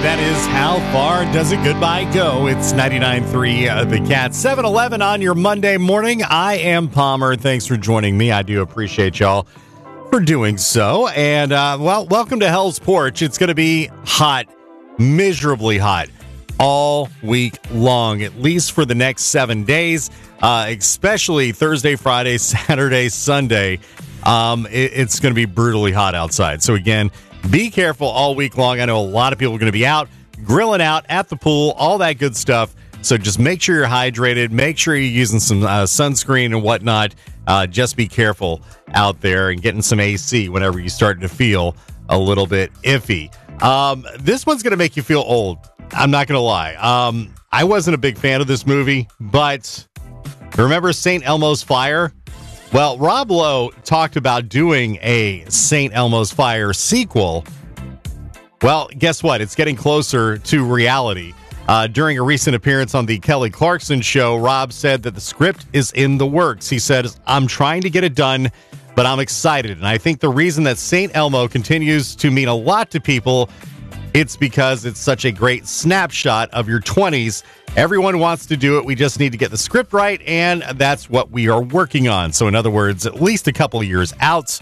That is How Far Does It Goodbye Go? It's 99.3 The Cat. 7-Eleven on your Monday morning. I am Palmer. Thanks for joining me. I do appreciate y'all for doing so. And, welcome to Hell's Porch. It's going to be hot, miserably hot, all week long, at least for the next 7 days, especially Thursday, Friday, Saturday, Sunday. It's going to be brutally hot outside. So, again, be careful all week long. I know a lot of people are going to be out, grilling out at the pool, all that good stuff. So just make sure you're hydrated. Make sure you're using some sunscreen and whatnot. Just be careful out there and getting some AC whenever you're starting to feel a little bit iffy. This one's going to make you feel old. I'm not going to lie. I wasn't a big fan of this movie, but remember St. Elmo's Fire? Well, Rob Lowe talked about doing a St. Elmo's Fire sequel. Well, guess what? It's getting closer to reality. During a recent appearance on the Kelly Clarkson show, Rob said that the script is in the works. He said, I'm trying to get it done, but I'm excited. And I think the reason that St. Elmo continues to mean a lot to people, it's because it's such a great snapshot of your 20s. Everyone wants to do it. We just need to get the script right, and that's what we are working on. So, in other words, at least a couple of years out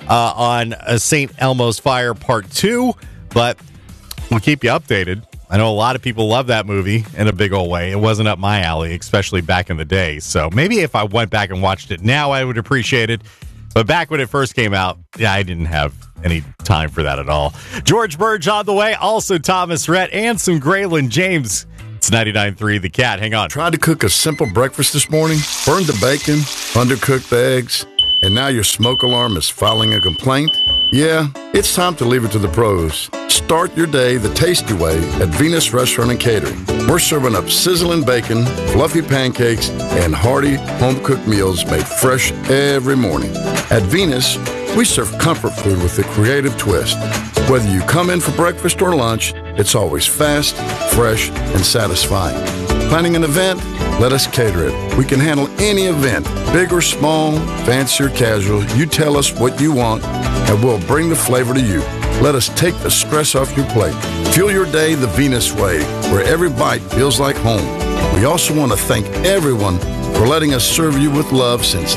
on St. Elmo's Fire Part 2, but we'll keep you updated. I know a lot of people love that movie in a big old way. It wasn't up my alley, especially back in the day. So maybe if I went back and watched it now, I would appreciate it. But back when it first came out, yeah, I didn't have any time for that at all. George Burge on the way, also Thomas Rhett, and some Graylin James. It's 99.3 The Cat. Hang on. Tried to cook a simple breakfast this morning, burned the bacon, undercooked the eggs, and now your smoke alarm is filing a complaint? Yeah, it's time to leave it to the pros. Start your day the tasty way at Venus Restaurant and Catering. We're serving up sizzling bacon, fluffy pancakes, and hearty home-cooked meals made fresh every morning. At Venus, we serve comfort food with a creative twist. Whether you come in for breakfast or lunch, it's always fast, fresh, and satisfying. Planning an event? Let us cater it. We can handle any event, big or small, fancy or casual. You tell us what you want, and we'll bring the flavor to you. Let us take the stress off your plate. Fuel your day the Venus way, where every bite feels like home. We also want to thank everyone for letting us serve you with love since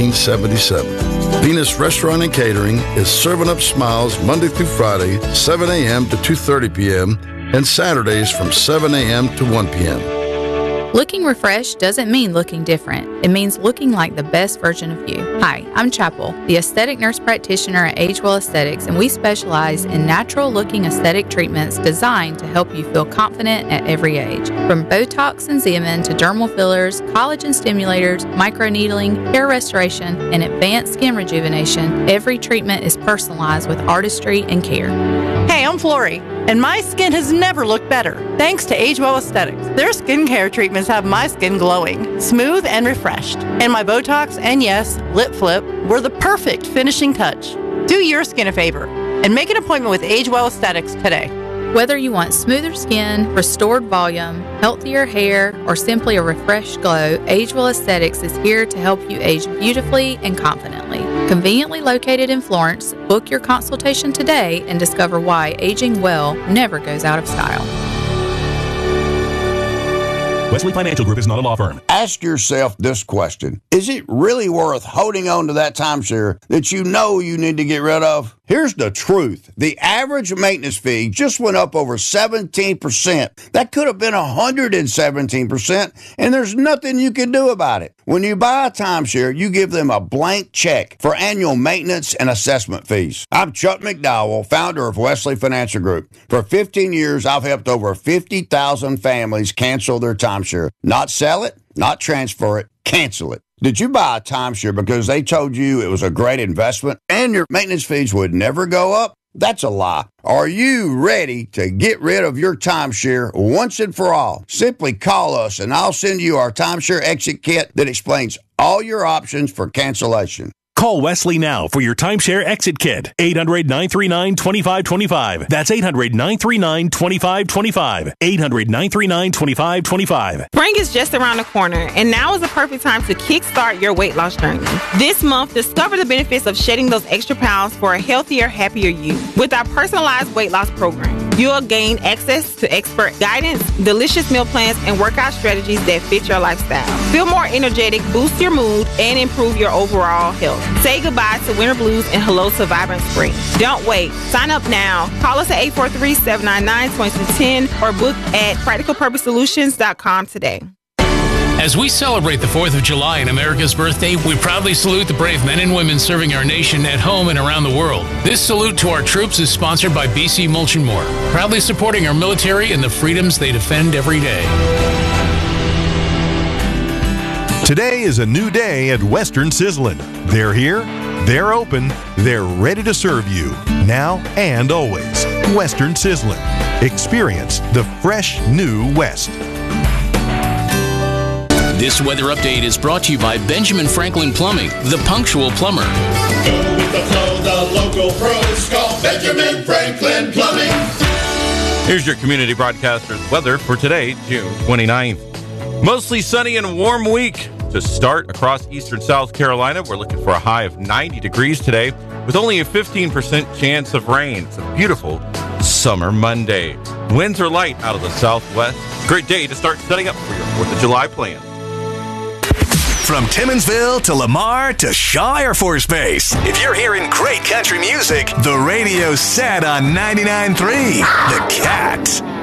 1977. Venus Restaurant and Catering is serving up smiles Monday through Friday, 7 a.m. to 2:30 p.m., and Saturdays from 7 a.m. to 1 p.m. Looking refreshed doesn't mean looking different. It means looking like the best version of you. Hi, I'm Chapel, the aesthetic nurse practitioner at Agewell Aesthetics, and we specialize in natural-looking aesthetic treatments designed to help you feel confident at every age. From Botox and Xeomin to dermal fillers, collagen stimulators, microneedling, hair restoration, and advanced skin rejuvenation, every treatment is personalized with artistry and care. Hey, I'm Flory, and my skin has never looked better, thanks to Agewell Aesthetics. Their skincare treatments have my skin glowing, smooth, and refreshed. And my Botox and, yes, lip flip were the perfect finishing touch. Do your skin a favor and make an appointment with Agewell Aesthetics today. Whether you want smoother skin, restored volume, healthier hair, or simply a refreshed glow, Agewell Aesthetics is here to help you age beautifully and confidently. Conveniently located in Florence, book your consultation today and discover why aging well never goes out of style. Wesley Financial Group is not a law firm. Ask yourself this question. Is it really worth holding on to that timeshare that you know you need to get rid of? Here's the truth. The average maintenance fee just went up over 17%. That could have been 117%, and there's nothing you can do about it. When you buy a timeshare, you give them a blank check for annual maintenance and assessment fees. I'm Chuck McDowell, founder of Wesley Financial Group. For 15 years, I've helped over 50,000 families cancel their timeshare. Not sell it, not transfer it, cancel it. Did you buy a timeshare because they told you it was a great investment and your maintenance fees would never go up? That's a lie. Are you ready to get rid of your timeshare once and for all? Simply call us and I'll send you our timeshare exit kit that explains all your options for cancellation. Call Wesley now for your timeshare exit kit. 800-939-2525. That's 800-939-2525. 800-939-2525. Spring is just around the corner, and now is the perfect time to kickstart your weight loss journey. This month, discover the benefits of shedding those extra pounds for a healthier, happier you. With our personalized weight loss program, you'll gain access to expert guidance, delicious meal plans, and workout strategies that fit your lifestyle. Feel more energetic, boost your mood, and improve your overall health. Say goodbye to winter blues and hello to vibrant spring. Don't wait. Sign up now. Call us at 843-799-2210 or book at practicalpurposesolutions.com today. As we celebrate the 4th of July and America's birthday, we proudly salute the brave men and women serving our nation at home and around the world. This salute to our troops is sponsored by BC Mulch & More, proudly supporting our military and the freedoms they defend every day. Today is a new day at Western Sizzlin'. They're here, they're open, they're ready to serve you, now and always. Western Sizzlin'. Experience the fresh new West. This weather update is brought to you by Benjamin Franklin Plumbing, the punctual plumber. Go with the flow, the local pros call Benjamin Franklin Plumbing. Here's your community broadcaster's weather for today, June 29th. Mostly sunny and warm week to start across eastern South Carolina. We're looking for a high of 90 degrees today with only a 15% chance of rain. It's a beautiful summer Monday. Winds are light out of the southwest. Great day to start setting up for your 4th of July plans. From Timminsville to Lamar to Shaw Air Force Base. If you're hearing great country music, the radio's set on 99.3 The Cat.